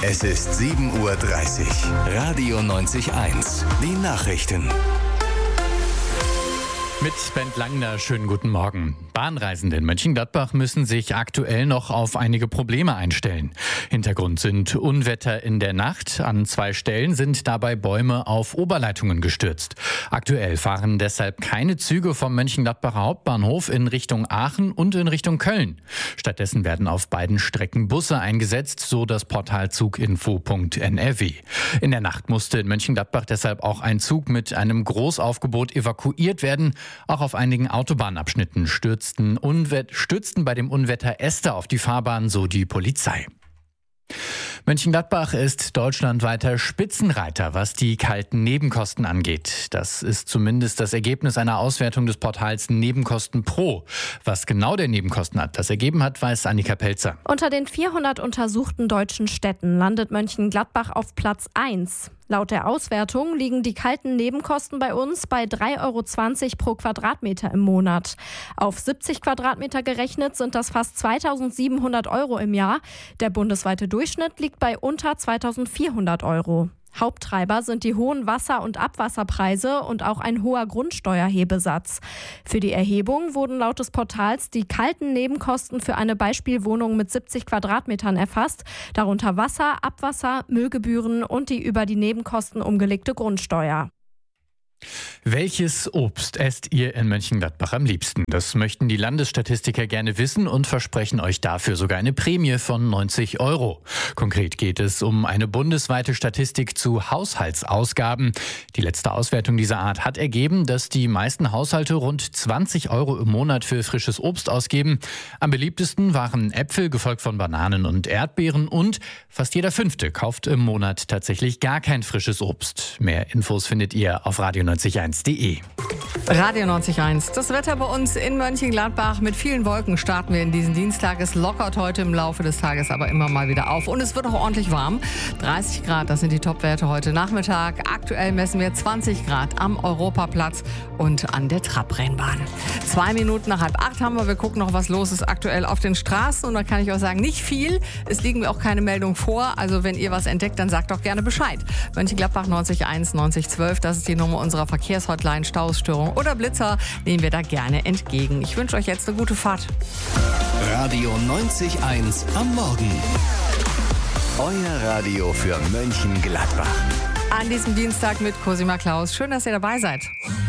Es ist 7:30 Uhr. Radio 90.1. Die Nachrichten. Mit Bent Langner, schönen guten Morgen. Bahnreisende in Mönchengladbach müssen sich aktuell noch auf einige Probleme einstellen. Hintergrund sind Unwetter in der Nacht. An 2 Stellen sind dabei Bäume auf Oberleitungen gestürzt. Aktuell fahren deshalb keine Züge vom Mönchengladbacher Hauptbahnhof in Richtung Aachen und in Richtung Köln. Stattdessen werden auf beiden Strecken Busse eingesetzt, so das Portal zuginfo.nrw. In der Nacht musste in Mönchengladbach deshalb auch ein Zug mit einem Großaufgebot evakuiert werden. Auch auf einigen Autobahnabschnitten stürzten bei dem Unwetter Äste auf die Fahrbahn, so die Polizei. Mönchengladbach ist deutschlandweiter Spitzenreiter, was die kalten Nebenkosten angeht. Das ist zumindest das Ergebnis einer Auswertung des Portals Nebenkosten Pro. Was genau der Nebenkostenatlas ergeben hat, weiß Annika Pelzer. Unter den 400 untersuchten deutschen Städten landet Mönchengladbach auf Platz 1. Laut der Auswertung liegen die kalten Nebenkosten bei uns bei 3,20 € pro Quadratmeter im Monat. Auf 70 Quadratmeter gerechnet sind das fast 2.700 € im Jahr. Der bundesweite Durchschnitt liegt bei unter 2.400 €. Haupttreiber sind die hohen Wasser- und Abwasserpreise und auch ein hoher Grundsteuerhebesatz. Für die Erhebung wurden laut des Portals die kalten Nebenkosten für eine Beispielwohnung mit 70 Quadratmetern erfasst, darunter Wasser, Abwasser, Müllgebühren und die über die Nebenkosten umgelegte Grundsteuer. Welches Obst esst ihr in Mönchengladbach am liebsten? Das möchten die Landesstatistiker gerne wissen und versprechen euch dafür sogar eine Prämie von 90 €. Konkret geht es um eine bundesweite Statistik zu Haushaltsausgaben. Die letzte Auswertung dieser Art hat ergeben, dass die meisten Haushalte rund 20 € im Monat für frisches Obst ausgeben. Am beliebtesten waren Äpfel, gefolgt von Bananen und Erdbeeren, und fast jeder Fünfte kauft im Monat tatsächlich gar kein frisches Obst. Mehr Infos findet ihr auf radio90.1.de. Radio 90.1. Das Wetter bei uns in Mönchengladbach. Mit vielen Wolken starten wir in diesen Dienstag. Es lockert heute im Laufe des Tages aber immer mal wieder auf. Und es wird auch ordentlich warm. 30 Grad, das sind die Topwerte heute Nachmittag. Aktuell messen wir 20 Grad am Europaplatz und an der Trabrennbahn. 2 Minuten nach 7:30 haben wir. Wir gucken noch, was los ist aktuell auf den Straßen. Und da kann ich auch sagen, nicht viel. Es liegen mir auch keine Meldungen vor. Also wenn ihr was entdeckt, dann sagt doch gerne Bescheid. Mönchengladbach 90.1 9012, das ist die Nummer unserer Verkehrshotline. Stausstörung oder Blitzer nehmen wir da gerne entgegen. Ich wünsche euch jetzt eine gute Fahrt. Radio 90.1 am Morgen. Euer Radio für Mönchengladbach. An diesem Dienstag mit Cosima Klaus. Schön, dass ihr dabei seid.